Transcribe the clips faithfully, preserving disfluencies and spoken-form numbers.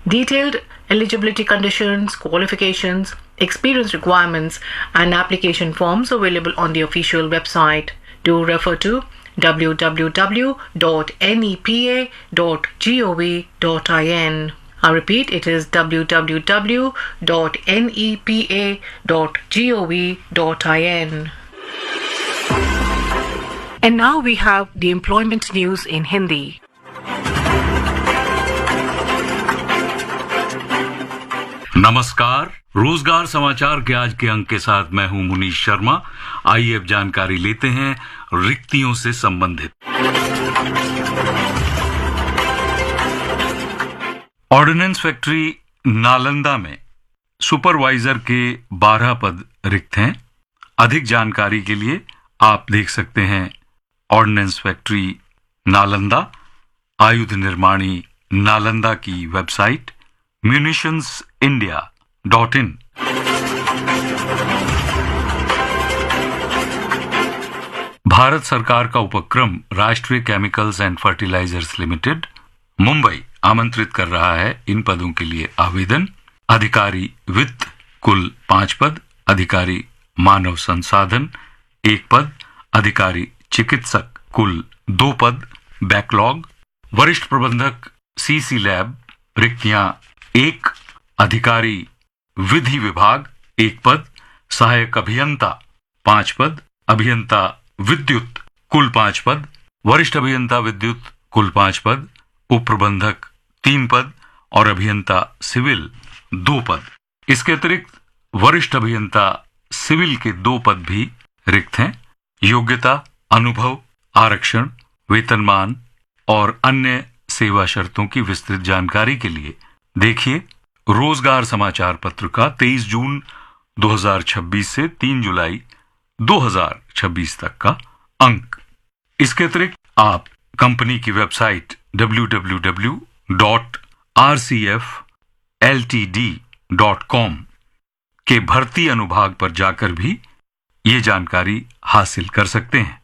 Detailed eligibility conditions, qualifications, experience requirements, and application forms available on the official website. Do refer to w w w dot nepa dot gov dot in. I repeat, it is w w w dot nepa dot gov dot in. And now we have the employment news in Hindi. नमस्कार, रोजगार समाचार के आज के अंक के साथ मैं हूं मुनीश शर्मा। आइए अब जानकारी लेते हैं रिक्तियों से संबंधित। ऑर्डिनेंस फैक्ट्री नालंदा में सुपरवाइजर के बारह पद रिक्त हैं। अधिक जानकारी के लिए आप देख सकते हैं ऑर्डिनेंस फैक्ट्री नालंदा, आयुध निर्माणी नालंदा की website munitions India dot in. Bharat सरकार का उपक्रम राष्ट्रीय chemicals and fertilisers limited Mumbai आमंत्रित कर रहा है इन पदों के लिए आवेदन। अधिकारी वित्त कुल पांच पद, अधिकारी मानव संसाधन एक पद, अधिकारी चिकित्सक कुल दो पद, बैकलॉग। वरिष्ठ प्रबंधक सीसी लैब रिक्तियां एक, अधिकारी विधि विभाग एक पद, सहायक अभियंता पांच पद, अभियंता विद्युत कुल पांच पद, वरिष्ठ अभियंता विद्युत कुल पांच पद, उप प्रबंधक तीन पद और अभियंता सिविल दो पद। इसके अतिरिक्त वरिष्ठ अभियंता सिविल के दो पद भी रिक्त हैं। योग्यता, अनुभव, आरक्षण, वेतनमान और अन्य सेवा शर्तों की विस्तृत जानकारी के लिए देखिए रोजगार समाचार पत्र का तेईस जून दो हज़ार छब्बीस से तीन जुलाई दो हज़ार छब्बीस तक का अंक। इसके अतिरिक्त आप कंपनी की website W W W dot R C F L T D dot com के भर्ती अनुभाग पर जाकर भी ये जानकारी हासिल कर सकते हैं।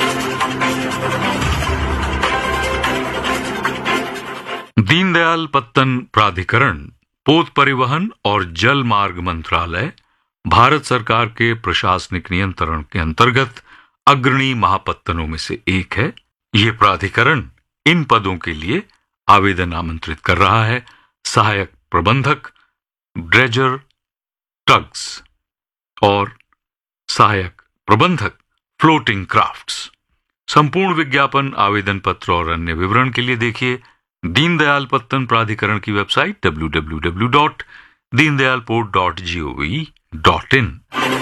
दीनदयाल पत्तन प्राधिकरण, पोत परिवहन और जल मार्ग मंत्रालय भारत सरकार के प्रशासनिक नियंत्रण के अंतर्गत अग्रणी महापत्तनों में से एक है। ये प्राधिकरण इन पदों के लिए आवेदन आमंत्रित कर रहा है। सहायक प्रबंधक ड्रेजर टग्स और सहायक प्रबंधक फ्लोटिंग क्राफ्ट्स। संपूर्ण विज्ञापन, आवेदन पत्र और अन्य विवरण के लिए देखिए दीनदयाल पत्तन प्राधिकरण की website W W W dot Deendayal port dot G O V dot in.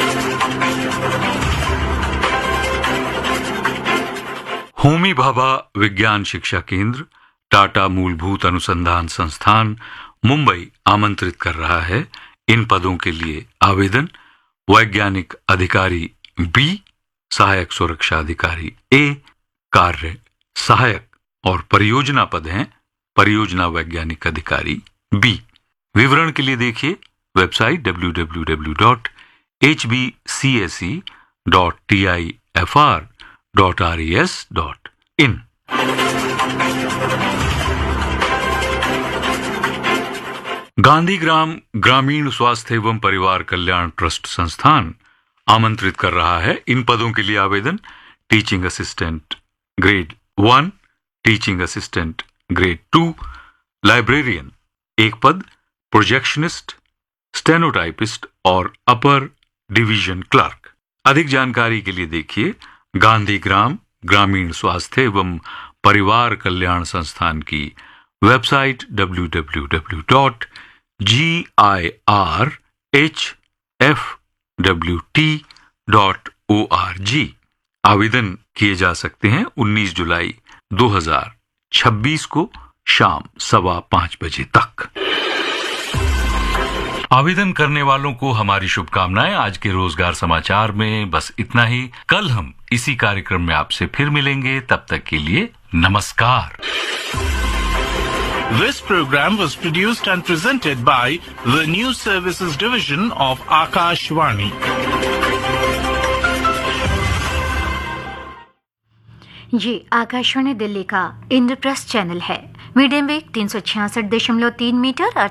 Homi Bhabha विज्ञान शिक्षा केंद्र, टाटा मूलभूत अनुसंधान संस्थान मुंबई आमंत्रित कर रहा है इन पदों के लिए आवेदन। वैज्ञानिक अधिकारी बी, सहायक सुरक्षा अधिकारी ए, कार्य सहायक और परियोजना पद हैं परियोजना वैज्ञानिक अधिकारी बी। विवरण के लिए देखिए website W W W dot H B C S E dot T I F R dot R E S dot in. Gandhigram ग्रामीण स्वास्थ्य एवं परिवार कल्याण ट्रस्ट संस्थान आमंत्रित कर रहा है इन पदों के लिए आवेदन। Teaching assistant grade one, teaching assistant grade two, librarian एक पद, प्रोजेक्शनिस्ट, स्टेनोटाइपिस्ट और अपर डिवीजन क्लर्क। अधिक जानकारी के लिए देखिए गांधीग्राम ग्रामीण स्वास्थ्य एवं परिवार कल्याण संस्थान की website W W W dot G I R H F W T dot O R G. आवेदन किए जा सकते हैं उन्नीस जुलाई दो हज़ार छब्बीस को शाम सवा पांच बजे तक। आवेदन करने वालों को हमारी शुभकामनाएं। आज के रोजगार समाचार में बस इतना ही। कल हम इसी कार्यक्रम में आपसे फिर मिलेंगे, तब तक के लिए नमस्कार। This program was produced and presented by the News Services Division of Akashvani. ये आकाशवाणी दिल्ली का इंद्रप्रस्थ चैनल है। मीडियम वेग तीन सौ छियासठ दशमलव तीन मीटर